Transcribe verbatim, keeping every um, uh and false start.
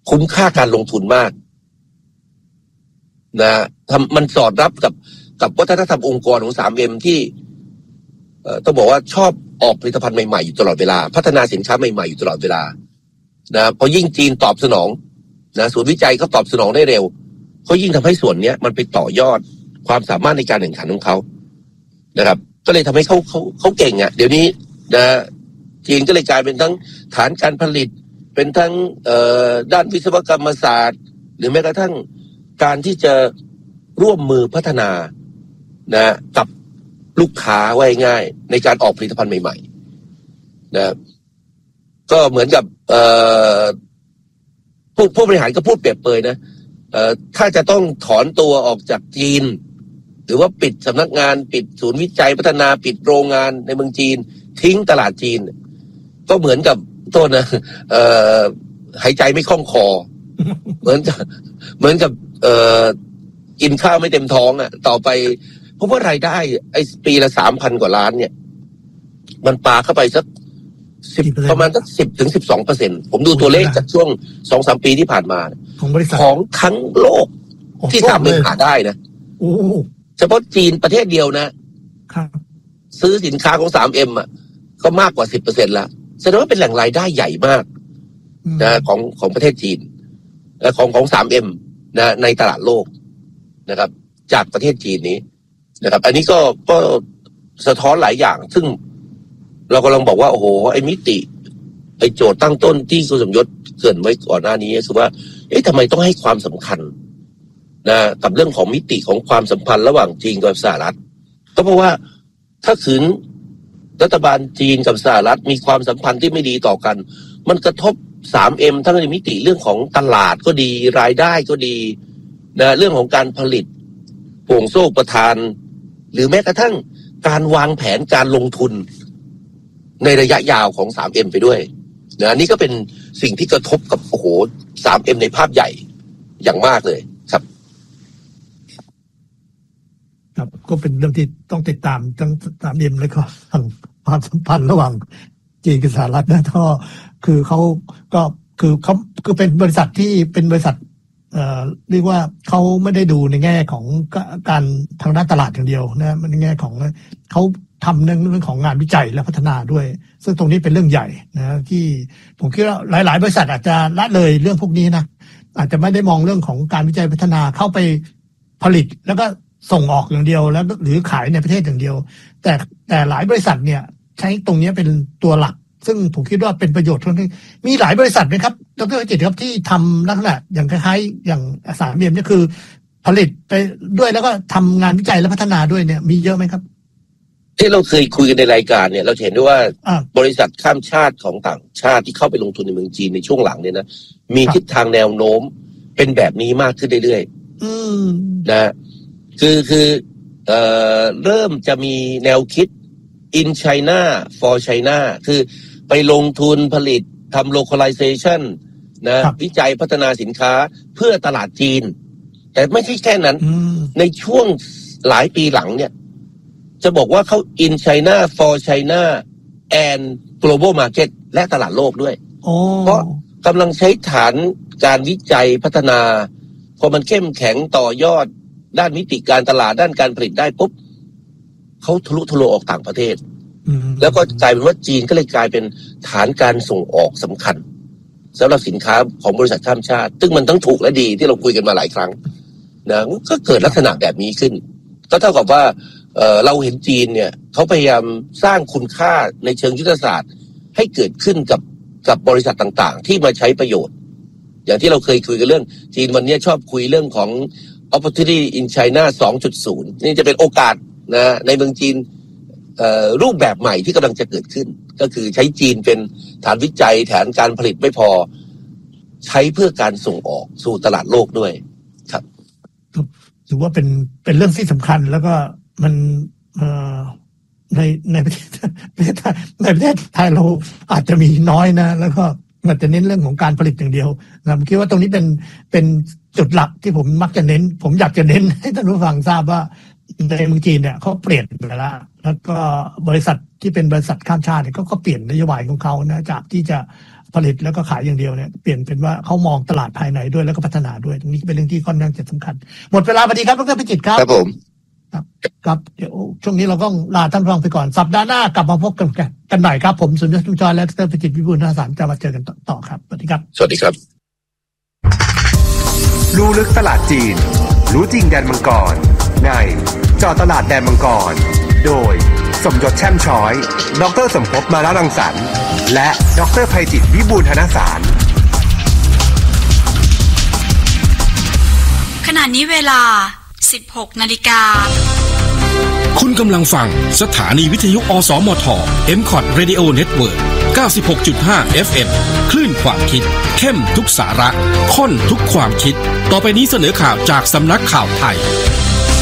คุ้มค่าการลงทุนมากนะทำมันสอดรับกับกับวัฒนธรรมองค์กรของ ทรี เอ็ม ที่เอ่อต้องบอกว่าชอบออกผลิตภัณฑ์ใหม่ๆอยู่ตลอดเวลาพัฒนาสินค้าใหม่ๆอยู่ตลอดเวลานะพอยิ่งจีนตอบสนองนะศูนย์วิจัยเขาตอบสนองได้เร็วเขายิ่งทำให้ส่วนเนี้ยมันไปต่อยอดความสามารถในการแข่งขันของเขานะครับก็เลยทำให้เขาเขาเขาเก่งอ่ะเดี๋ยวนี้นะจีนก็เลยกลายเป็นทั้งฐานการผลิตเป็นทั้งเอ่อด้านวิศวกรรมศาสตร์หรือแม้กระทั่งการที่จะร่วมมือพัฒนานะกับลูกค้าไว้ง่ายในการออกผลิตภัณฑ์ใหม่ๆนะก็เหมือนกับเอ่อผู้ผู้บริหารก็พูดเปรียบเปรยนะเอ่อถ้าจะต้องถอนตัวออกจากจีนหรือว่าปิดสำนักงานปิดศูนย์วิจัยพัฒนาปิดโรงงานในเมืองจีนทิ้งตลาดจีนก็เหมือนกับโทษนะเอ่อหายใจไม่คล่องคอ เหมือนกับเหมือนกับเอ่อกินข้าวไม่เต็มท้องอ่ะต่อไปเพราะว่ารายได้ไอ้ปีละสามพันกว่าล้านเนี่ยมันปาเข้าไปสักสิบประมาณสักสิบถึงสิบสองเปอร์เซ็นต์ผมดูตัวเลขจากช่วงสองสามปีที่ผ่านมาของบริษัทของทั้งโลกที่สามารถหาได้นะเฉพาะจีนประเทศเดียวนะครับซื้อสินค้าของ ทรี เอ็ม อ่ะก็มากกว่าสิบเปอร์เซ็นต์ละแสดงว่าเป็นแหล่งรายได้ใหญ่มากนะของของประเทศจีนและของของ ทรี เอ็ม นะในตลาดโลกนะครับจากประเทศจีนนี้นะครับอันนี้ก็ก็สะท้อนหลายอย่างซึ่งเรากำลังบอกว่าโอ้โหไอ้มิติไอ้โจทย์ตั้งต้นที่คุณสมยศเกริ่นไว้ก่อนหน้านี้คือว่าเอ๊ะทำไมต้องให้ความสำคัญนะกับเรื่องของมิติของความสัมพันธ์ระหว่างจีนกับสหรัฐก็เพราะว่าถ้าขืนรัฐบาลจีนกับสหรัฐมีความสัมพันธ์ที่ไม่ดีต่อกันมันกระทบ ทรี เอ็ม ทั้งในมิติเรื่องของตลาดก็ดีรายได้ก็ดีนะเรื่องของการผลิตห่วงโซ่ประทานหรือแม้กระทั่งการวางแผนการลงทุนในระยะยาวของ ทรี เอ็ม ไปด้วยนะนี่ก็เป็นสิ่งที่กระทบกับโอ้โห ทรี เอ็ม ในภาพใหญ่อย่างมากเลยครับครับก็เป็นเรื่องที่ต้องติดตามทั้ง ทรี เอ็ม และก็ทางความสัมพันธ์ระหว่างจีนกับสหรัฐนะก็คือเขาก็คือเขาคือเป็นบริษัทที่เป็นบริษัทเอ่อเรียกว่าเขาไม่ได้ดูในแง่ของการทางด้านตลาดอย่างเดียวนะมันในแง่ของเขาทำเรื่องเรื่องของงานวิจัยและพัฒนาด้วยซึ่งตรงนี้เป็นเรื่องใหญ่นะที่ผมคิดว่าหลายๆบริษัทอาจจะละเลยเรื่องพวกนี้นะอาจจะไม่ได้มองเรื่องของการวิจัยพัฒนาเข้าไปผลิตแล้วก็ส่งออกอย่างเดียวแล้วหรือขายในประเทศอย่างเดียวแต่แต่หลายบริษัทเนี่ยใช้ตรงนี้เป็นตัวหลักซึ่งผมคิดว่าเป็นประโยชน์ทั้งที่มีหลายบริษัทนะครับดร.จิตครับที่ทำลักษณะอย่างคล้ายๆอย่างสามเอ็มนี่คือผลิตไปด้วยแล้วก็ทำงานวิจัยและพัฒนาด้วยเนี่ยมีเยอะไหมครับที่เราเคยคุยกันในรายการเนี่ยเราเห็นด้วยว่าบริษัทข้ามชาติของต่างชาติที่เข้าไปลงทุนในเมืองจีนในช่วงหลังเนี่ยนะมีทิศทางแนวโน้มเป็นแบบนี้มากขึ้นเรื่อยๆนะคือคือเอ่อเริ่มจะมีแนวคิด in China for China คือไปลงทุนผลิตทำ localization นะวิจัยพัฒนาสินค้าเพื่อตลาดจีนแต่ไม่ใช่แค่นั้นในช่วงหลายปีหลังเนี่ยจะบอกว่าเขา in China for China and global market และตลาดโลกด้วยเพราะกำลังใช้ฐานการวิจัยพัฒนาพอมันเข้มแข็งต่อยอดด้านมิติการตลาดด้านการผลิตได้ปุ๊บเขาทะลุทะลวงออกต่างประเทศแล้วก็กลายเป็นว่าจีนก็เลยกลายเป็นฐานการส่งออกสำคัญสำหรับสินค้าของบริษัทข้ามชาติซึ่งมันทั้งถูกและดีที่เราคุยกันมาหลายครั้งนะก็เกิดลักษณะแบบนี้ขึ้นก็เท่ากับว่าเอ่อเราเห็นจีนเนี่ยเขาพยายามสร้างคุณค่าในเชิงยุทธศาสตร์ให้เกิดขึ้นกับกับบริษัทต่างๆที่มาใช้ประโยชน์อย่างที่เราเคยคุยกันเรื่องจีนวันนี้ชอบคุยเรื่องของ opportunity in China สองจุดศูนย์ นี่จะเป็นโอกาสนะในเมืองจีนรูปแบบใหม่ที่กำลังจะเกิดขึ้นก็คือใช้จีนเป็นฐานวิจัยฐานการผลิตไม่พอใช้เพื่อการส่งออกสู่ตลาดโลกด้วยครับถือว่าเป็นเป็นเรื่องที่สำคัญแล้วก็มันในในประเทศในประเทศไทยเราอาจจะมีน้อยนะแล้วก็มันจะเน้นเรื่องของการผลิตอย่างเดียวนะผมคิดว่าตรงนี้เป็นเป็นจุดหลักที่ผมมักจะเน้นผมอยากจะเน้นให้ท่านผู้ฟังทราบว่าในเมืองจีนเนี่ยเขาเปลี่ยนไปแล้วแล้วก็บริษัทที่เป็นบริษัทข้ามชาติเนี่ยก็ก็เปลี่ยนนโยบายของเขานะจากที่จะผลิตแล้วก็ขายอย่างเดียวเนี่ยเปลี่ยนเป็นว่าเขามองตลาดภายในด้วยแล้วก็พัฒนาด้วยตรงนี้เป็นเรื่องที่ค่อนข้างจะสำคัญหมดเวลาพอดีครับดร.พิจิตรครับครับผมครับครับเดี๋ยวช่วงนี้เราต้องลาท่านผู้ฟังไปก่อนสัปดาห์หน้ากลับมาพบกันกันใหม่ครับผมสุนทรจุจรและดร.พิจิตรวิบูลย์ธนสารจะมาเจอกันต่อครับสวัสดีครับสวัสดีครับรู้ลึกตลาดจีนรู้จริงแดนมังกรในเจาะตลาดแดนมังกรโดยสมยศแช่มช้อยดร.สมภพมาลารังสรรค์และดร.ไพจิตรวิบูลย์ธนสารขณะนี้เวลา สิบหกนาฬิกาคุณกำลังฟังสถานีวิทยุอสมท เอ็ม คอท Radio Network เก้าสิบหกจุดห้า เอฟ เอ็ม คลื่นความคิดเข้มทุกสาระข้นทุกความคิดต่อไปนี้เสนอข่าวจากสำนักข่าวไทย